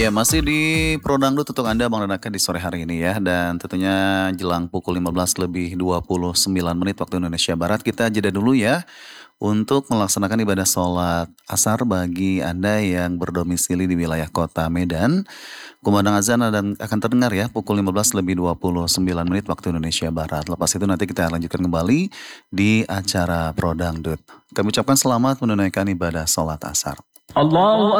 Ya, masih di Pro Dangdut untuk Anda Bang Renaka di sore hari ini ya. Dan tentunya jelang pukul 15 lebih 29 menit waktu Indonesia Barat. Kita jeda dulu ya untuk melaksanakan ibadah sholat asar bagi Anda yang berdomisili di wilayah kota Medan. Kumandang azan dan akan terdengar ya pukul 15 lebih 29 menit waktu Indonesia Barat. Lepas itu nanti kita lanjutkan kembali di acara Pro Dangdut. Kami ucapkan selamat menunaikan ibadah sholat asar. Allahu